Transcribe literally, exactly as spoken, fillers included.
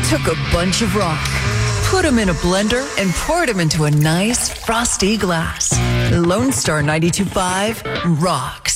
took a bunch of rock, put them in a blender, and poured them into a nice, frosty glass. Lone Star ninety-two point five rocks.